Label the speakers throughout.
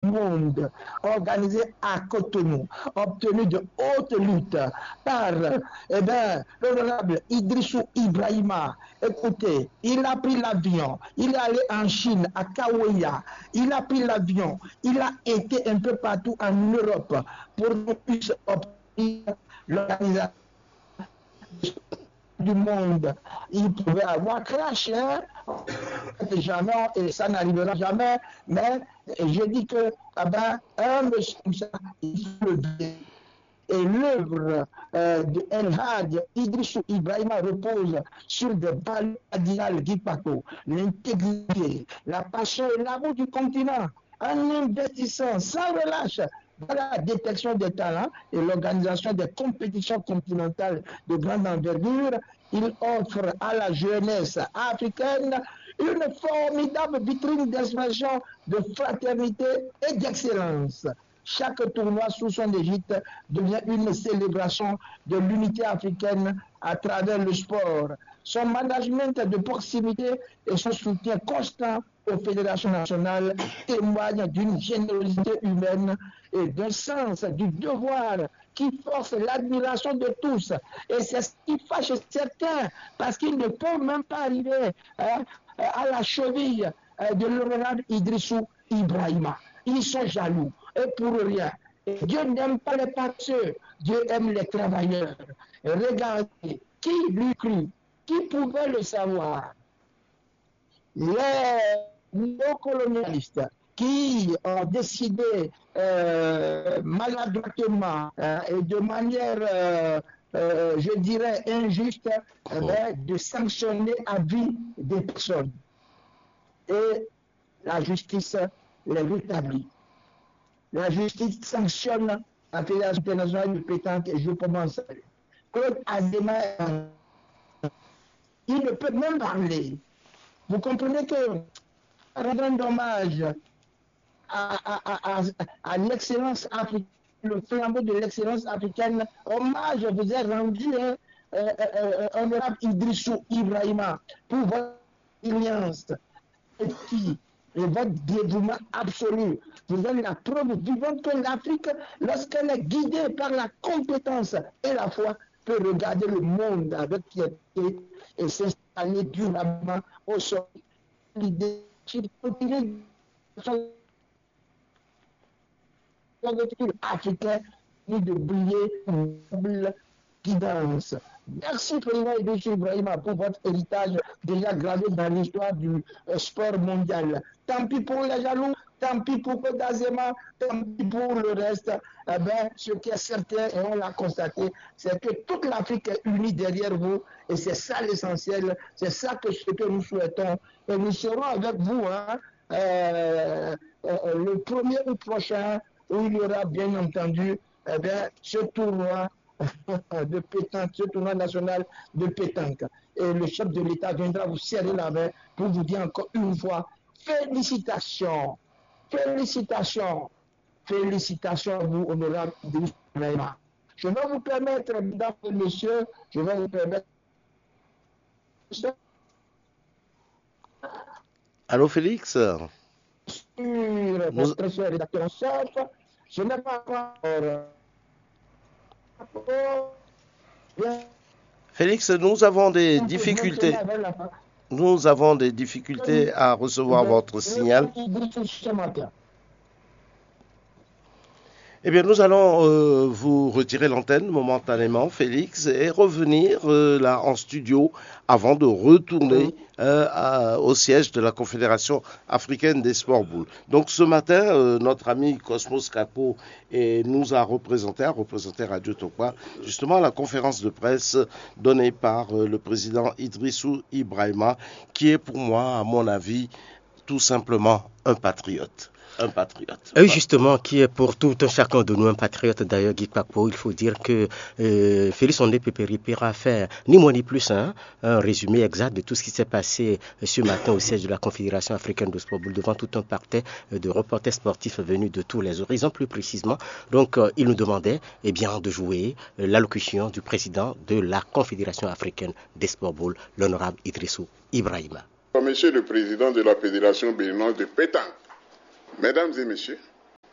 Speaker 1: monde, organisé à Cotonou, obtenu de haute lutte par l'honorable Idrissou Ibrahima. Écoutez, il a pris l'avion, il est allé en Chine, à Kaweya, il a pris l'avion, il a été un peu partout en Europe pour qu'on puisse obtenir l'organisation du monde. Il pouvait avoir crash, hein? Jamais, et ça n'arrivera jamais, mais je dis que un monsieur comme ça, il faut le dire. Et l'œuvre de El Hadj Idrissou Ibrahima repose sur des valeurs cardinales Guipaco, l'intégrité, la passion et l'amour du continent, en investissant sans relâche dans la détection des talents et l'organisation des compétitions continentales de grande envergure. Il offre à la jeunesse africaine une formidable vitrine d'expression, de fraternité et d'excellence. Chaque tournoi sous son égide devient une célébration de l'unité africaine à travers le sport. Son management de proximité et son soutien constant aux fédérations nationales témoignent d'une générosité humaine et d'un sens du devoir qui force l'admiration de tous. Et c'est ce qui fâche certains, parce qu'ils ne peuvent même pas arriver à la cheville de l'honorable Idrissou Ibrahima. Ils sont jaloux, et pour rien. Et Dieu n'aime pas les paresseux, Dieu aime les travailleurs. Et regardez, qui lui crie, qui pouvait le savoir? Les néocolonialistes qui ont décidé maladroitement et de manière, je dirais, injuste, de sanctionner à vie des personnes. Et la justice les rétablit. La justice sanctionne la Fédération internationale de pétanque et je commence. Claude Azema, il ne peut même parler. Vous comprenez que rendre hommage à l'excellence africaine, le flambeau de l'excellence africaine, hommage vous est rendu, honorable Idrissou Ibrahima, pour votre alliance et votre dévouement absolu. Vous avez la preuve vivante que l'Afrique, lorsqu'elle est guidée par la compétence et la foi, peut regarder le monde avec fierté et s'installer durablement au sommet. L'idée africain ni de briller une guidance. Merci Président Idrissou Ibrahima pour votre héritage déjà gravé dans l'histoire du sport mondial. Tant pis pour les jaloux, tant pis pour Claude Azema, tant pis pour le reste. Ce qui est certain, et on l'a constaté, c'est que toute l'Afrique est unie derrière vous, et c'est ça l'essentiel, c'est ça ce que nous souhaitons. Et nous serons avec vous le 1er août prochain, où il y aura bien entendu ce tournoi de pétanque, ce tournoi national de pétanque. Et le chef de l'État viendra vous serrer la main pour vous dire encore une fois, félicitations, félicitations, félicitations à vous, honorable Idrissou Ibrahima. Je vais vous permettre, mesdames et messieurs, je vais vous permettre...
Speaker 2: Allô Félix?
Speaker 1: Sur votre cher rédacteur en chef, je n'ai pas encore...
Speaker 2: Félix, nous avons des difficultés. Nous avons des difficultés à recevoir votre signal. Eh bien, nous allons vous retirer l'antenne momentanément, Félix, et revenir là en studio avant de retourner au siège de la Confédération africaine des sports boules. Donc ce matin, notre ami Cosmos Capo nous a représenté Radio Tokwa, justement la conférence de presse donnée par le président Idrissou Ibrahima, qui est pour moi, à mon avis, tout simplement un patriote. Un patriote.
Speaker 3: Justement, qui est pour tout un chacun de nous un patriote. D'ailleurs, Guy Papo, il faut dire que Félix Ondé Pépéripéra a fait ni moins ni plus un résumé exact de tout ce qui s'est passé ce matin au siège de la Confédération africaine de sport boule devant tout un parterre de reporters sportifs venus de tous les horizons, plus précisément. Donc, il nous demandait de jouer l'allocution du président de la Confédération africaine des sport boule, l'honorable Idrissou Ibrahima.
Speaker 4: Monsieur le président de la Fédération béninoise de pétanque, mesdames et messieurs,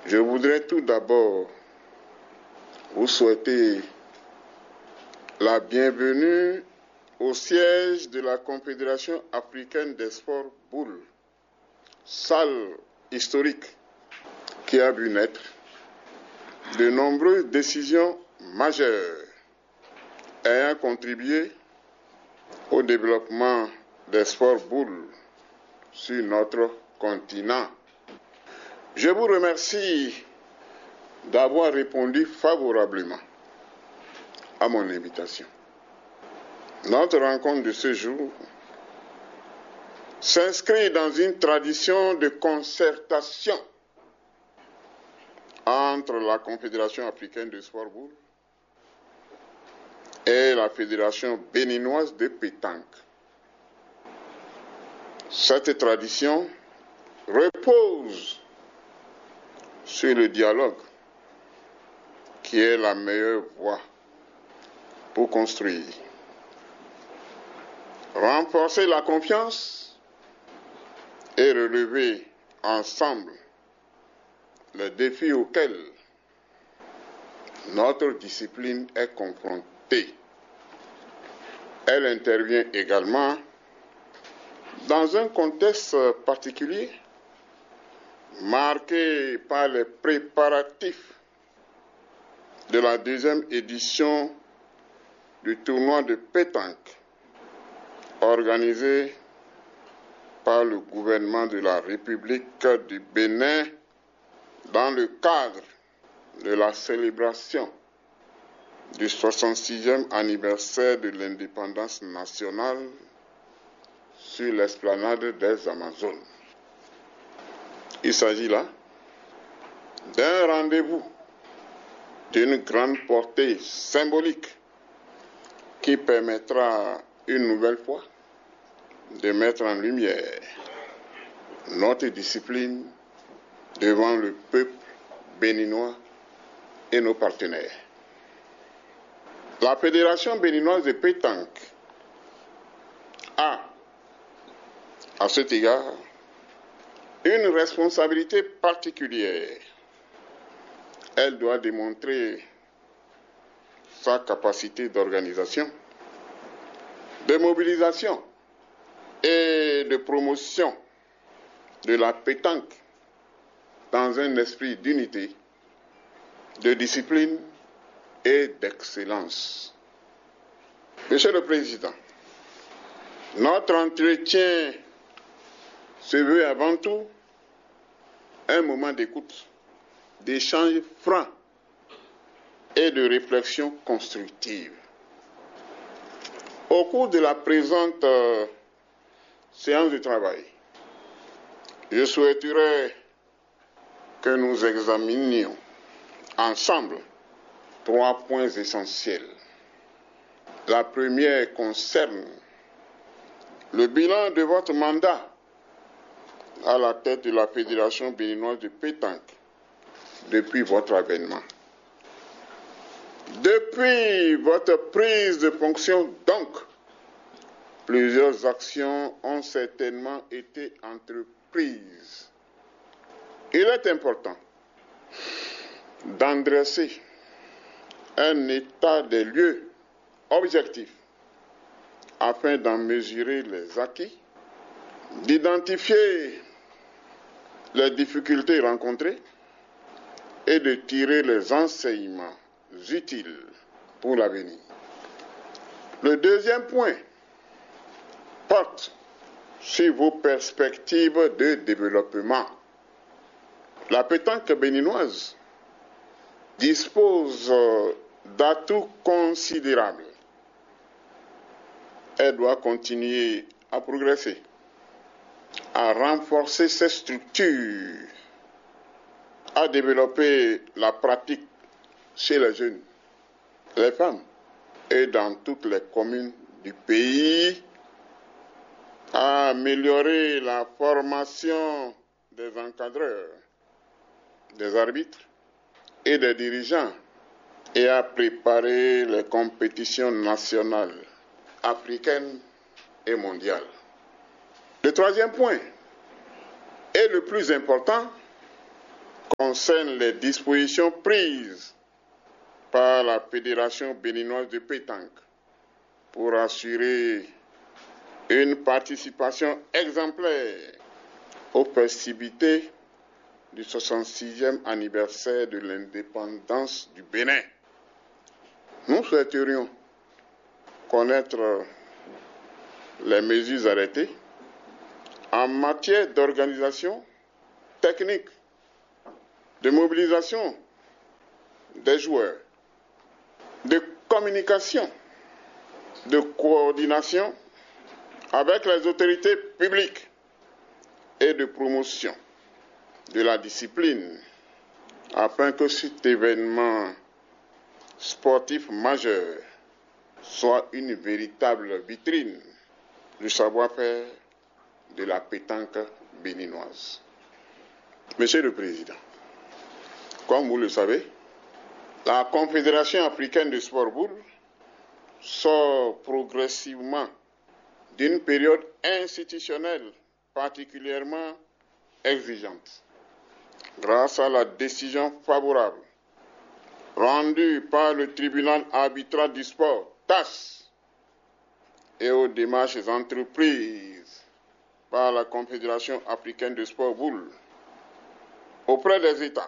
Speaker 4: Je voudrais tout d'abord vous souhaiter la bienvenue au siège de la Confédération africaine des sports boules, salle historique qui a vu naître de nombreuses décisions majeures ayant contribué au développement des sports boules sur notre continent. Je vous remercie d'avoir répondu favorablement à mon invitation. Notre rencontre de ce jour s'inscrit dans une tradition de concertation entre la Confédération africaine de sport boule et la Fédération béninoise de pétanque. Cette tradition repose sur le dialogue, qui est la meilleure voie pour construire, renforcer la confiance et relever ensemble les défis auxquels notre discipline est confrontée. Elle intervient également dans un contexte particulier marqué par les préparatifs de la deuxième édition du tournoi de pétanque organisé par le gouvernement de la République du Bénin dans le cadre de la célébration du 66e anniversaire de l'indépendance nationale sur l'esplanade des Amazones. Il s'agit là d'un rendez-vous d'une grande portée symbolique qui permettra une nouvelle fois de mettre en lumière notre discipline devant le peuple béninois et nos partenaires. La Fédération béninoise de pétanque a, à cet égard, une responsabilité particulière. Elle doit démontrer sa capacité d'organisation, de mobilisation et de promotion de la pétanque dans un esprit d'unité, de discipline et d'excellence. Monsieur le Président, notre entretien se veut avant tout un moment d'écoute, d'échange franc et de réflexion constructive. Au cours de la présente séance de travail, je souhaiterais que nous examinions ensemble 3 points essentiels. La première concerne le bilan de votre mandat à la tête de la Fédération béninoise de pétanque depuis votre avènement. Depuis votre prise de fonction, donc, plusieurs actions ont certainement été entreprises. Il est important d'endresser un état des lieux objectif afin d'en mesurer les acquis, d'identifier les difficultés rencontrées et de tirer les enseignements utiles pour l'avenir. Le deuxième point porte sur vos perspectives de développement. La pétanque béninoise dispose d'atouts considérables. Elle doit continuer à progresser, à renforcer ses structures, à développer la pratique chez les jeunes, les femmes et dans toutes les communes du pays, à améliorer la formation des encadreurs, des arbitres et des dirigeants et à préparer les compétitions nationales, africaines et mondiales. Le troisième point est le plus important concerne les dispositions prises par la Fédération béninoise de pétanque pour assurer une participation exemplaire aux festivités du 66e anniversaire de l'indépendance du Bénin. Nous souhaiterions connaître les mesures arrêtées en matière d'organisation technique, de mobilisation des joueurs, de communication, de coordination avec les autorités publiques et de promotion de la discipline afin que cet événement sportif majeur soit une véritable vitrine du savoir-faire de la pétanque béninoise. Monsieur le Président, comme vous le savez, la Confédération africaine de sport boule sort progressivement d'une période institutionnelle particulièrement exigeante. Grâce à la décision favorable rendue par le tribunal arbitral du sport, TAS, et aux démarches entreprises par la Confédération africaine de sport boule auprès des États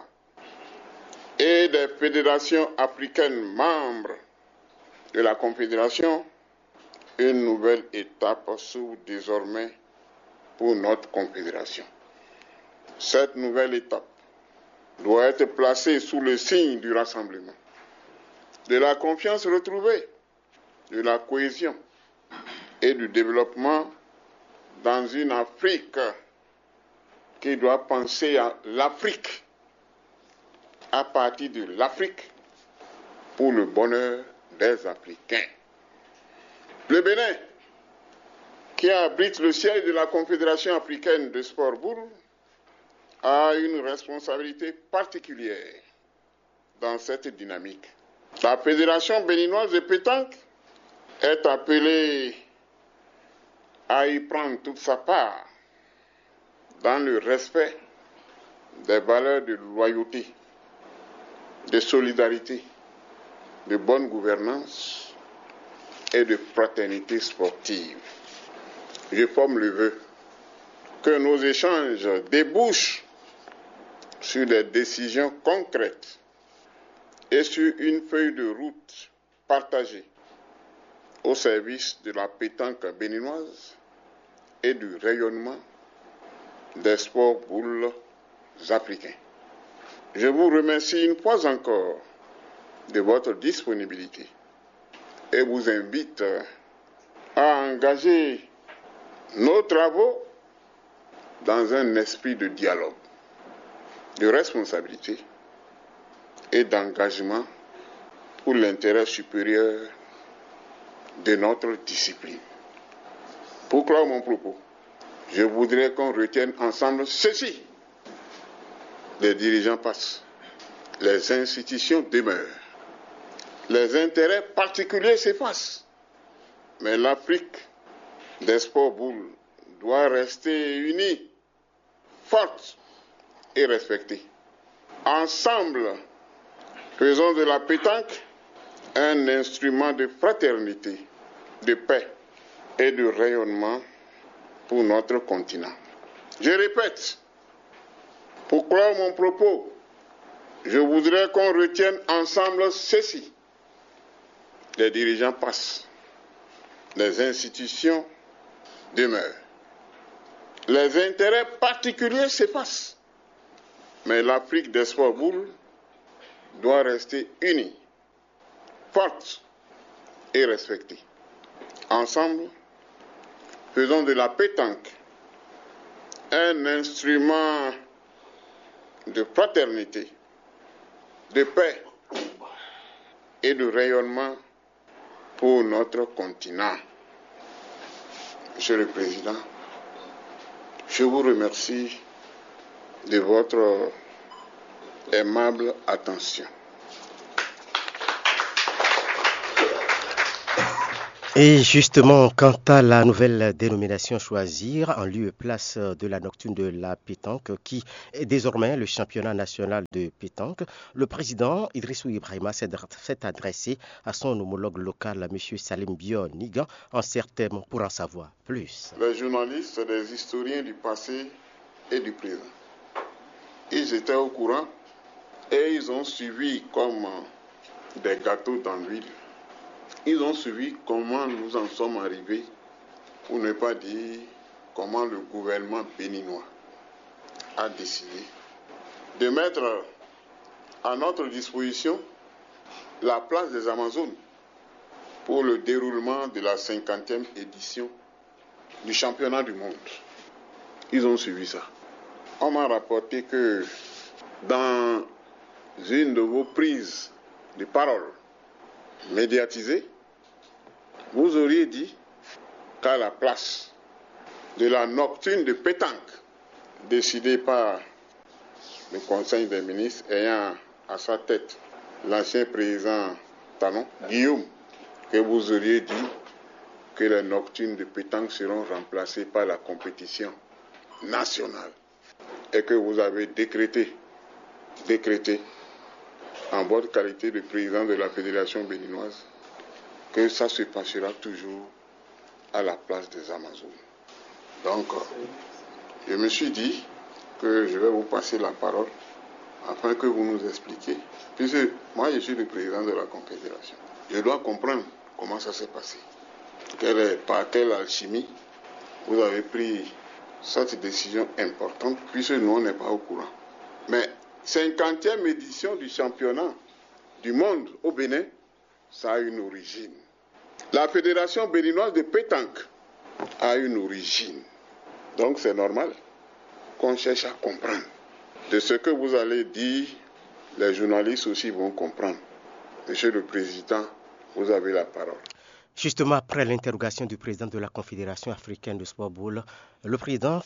Speaker 4: et des fédérations africaines membres de la Confédération, une nouvelle étape s'ouvre désormais pour notre Confédération. Cette nouvelle étape doit être placée sous le signe du rassemblement, de la confiance retrouvée, de la cohésion et du développement dans une Afrique qui doit penser à l'Afrique, à partir de l'Afrique, pour le bonheur des Africains. Le Bénin, qui abrite le siège de la Confédération africaine de sport boule, a une responsabilité particulière dans cette dynamique. La Fédération béninoise de pétanque est appelée à y prendre toute sa part dans le respect des valeurs de loyauté, de solidarité, de bonne gouvernance et de fraternité sportive. Je forme le vœu que nos échanges débouchent sur des décisions concrètes et sur une feuille de route partagée au service de la pétanque béninoise et du rayonnement des sports boules africains. Je vous remercie une fois encore de votre disponibilité et vous invite à engager nos travaux dans un esprit de dialogue, de responsabilité et d'engagement pour l'intérêt supérieur de notre discipline. Pour clore mon propos, je voudrais qu'on retienne ensemble ceci. Les dirigeants passent, les institutions demeurent, les intérêts particuliers s'effacent, mais l'Afrique des sports boules doit rester unie, forte et respectée. Ensemble, faisons de la pétanque un instrument de fraternité, de paix et de rayonnement pour notre continent. Je répète, pour clore mon propos, je voudrais qu'on retienne ensemble ceci. Les dirigeants passent, les institutions demeurent, les intérêts particuliers s'effacent, mais l'Afrique des sports boules doit rester unie, forte et respectée. Ensemble, faisons de la pétanque un instrument de fraternité, de paix et de rayonnement pour notre continent. Monsieur le Président, je vous remercie de votre aimable attention.
Speaker 3: Et justement, quant à la nouvelle dénomination choisir en lieu et place de la nocturne de la pétanque, qui est désormais le championnat national de pétanque, le président Idrissou Ibrahima s'est adressé à son homologue local, M. Salim Bio Nigan, en ces termes pour en savoir plus.
Speaker 4: Les journalistes, les historiens du passé et du présent, ils étaient au courant et ils ont suivi comme des gâteaux dans l'huile. Ils ont suivi comment nous en sommes arrivés, pour ne pas dire comment le gouvernement béninois a décidé de mettre à notre disposition la place des Amazones pour le déroulement de la 50e édition du championnat du monde. Ils ont suivi ça. On m'a rapporté que dans une de vos prises de parole médiatisées, vous auriez dit qu'à la place de la nocturne de pétanque décidée par le Conseil des ministres ayant à sa tête l'ancien président Talon, Guillaume, que vous auriez dit que les nocturnes de pétanque seront remplacées par la compétition nationale et que vous avez décrété en votre qualité de président de la Fédération béninoise que ça se passera toujours à la place des Amazones. Donc, je me suis dit que je vais vous passer la parole afin que vous nous expliquiez. Puisque moi, je suis le président de la Confédération. Je dois comprendre comment ça s'est passé. Par quelle alchimie vous avez pris cette décision importante, puisque nous, on n'est pas au courant. Mais 50e édition du championnat du monde au Bénin, ça a une origine. La Fédération béninoise de pétanque a une origine. Donc c'est normal qu'on cherche à comprendre. De ce que vous allez dire, les journalistes aussi vont comprendre. Monsieur le Président, vous avez la parole.
Speaker 3: Justement, après l'interrogation du président de la Confédération africaine de sport boule, le président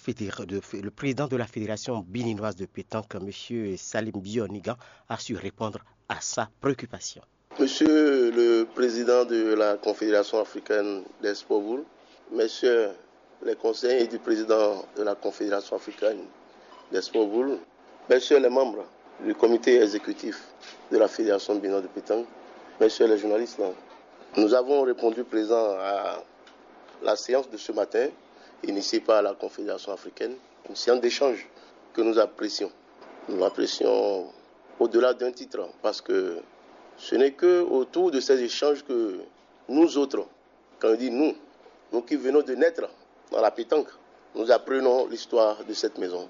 Speaker 3: de la Fédération béninoise de pétanque, M. Salim Bio Nigan, a su répondre à sa préoccupation.
Speaker 5: Monsieur le président de la Confédération africaine des sports boule, messieurs les conseillers du président de la Confédération africaine des sports boule, messieurs les membres du comité exécutif de la Fédération béninoise de pétanque, messieurs les journalistes, nous avons répondu présent à la séance de ce matin, initiée par la Confédération africaine, une séance d'échange que nous apprécions. Nous l'apprécions au-delà d'un titre, parce que ce n'est qu'autour de ces échanges que nous autres, quand on dit nous qui venons de naître dans la pétanque, nous apprenons l'histoire de cette maison.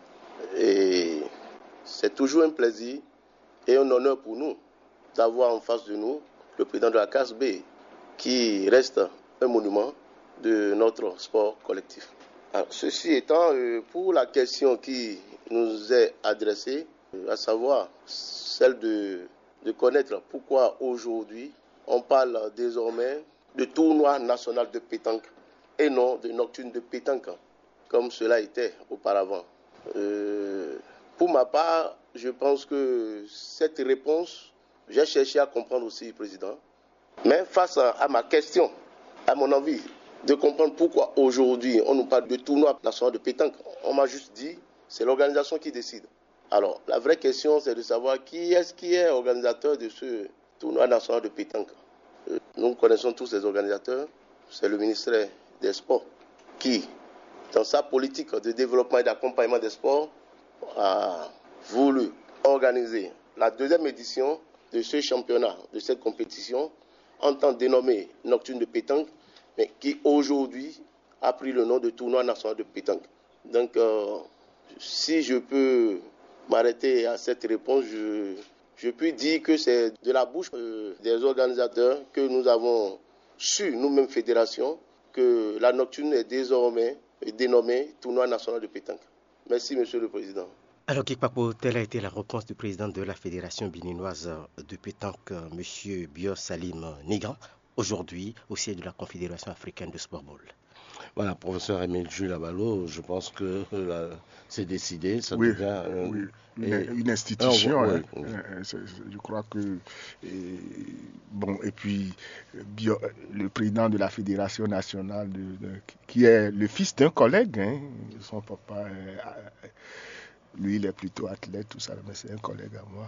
Speaker 5: Et c'est toujours un plaisir et un honneur pour nous d'avoir en face de nous le président de la CASB, qui reste un monument de notre sport collectif. Alors, ceci étant, pour la question qui nous est adressée, à savoir celle de connaître pourquoi aujourd'hui on parle désormais de tournoi national de pétanque et non de nocturne de pétanque, comme cela était auparavant. Pour ma part, je pense que cette réponse, j'ai cherché à comprendre aussi, Président. Mais face à ma question, à mon envie de comprendre pourquoi aujourd'hui on nous parle de tournoi national de pétanque, on m'a juste dit c'est l'organisation qui décide. Alors la vraie question c'est de savoir qui est organisateur de ce tournoi national de pétanque. Nous connaissons tous les organisateurs, c'est le ministère des Sports qui, dans sa politique de développement et d'accompagnement des sports, a voulu organiser la deuxième édition de ce championnat, de cette compétition, en tant dénommé Nocturne de pétanque, mais qui aujourd'hui a pris le nom de Tournoi national de pétanque. Donc, si je peux m'arrêter à cette réponse, je puis dire que c'est de la bouche des organisateurs que nous avons su, nous-mêmes fédération, que la Nocturne est désormais dénommée Tournoi national de pétanque. Merci, Monsieur le Président.
Speaker 3: Alors, Kikpapo, telle a été la réponse du président de la Fédération béninoise de pétanque, M. Bio Salim Nigan, aujourd'hui au siège de la Confédération africaine de sport boule.
Speaker 2: Voilà, professeur Émile Jules Abalo, je pense que c'est décidé, ça devient
Speaker 6: une institution.
Speaker 2: Oui.
Speaker 6: Je crois que et puis le président de la fédération nationale qui est le fils d'un collègue, son papa, lui il est plutôt athlète, tout ça, mais c'est un collègue à moi.